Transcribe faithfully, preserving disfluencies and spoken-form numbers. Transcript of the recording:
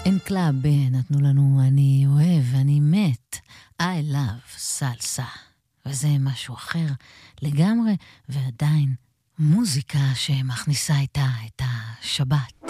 אין קלאב נתנו לנו אני אוהב, אני מת, I love סלסה, וזה משהו אחר לגמרי, ועדיין מוזיקה שמכניסה איתה את השבת.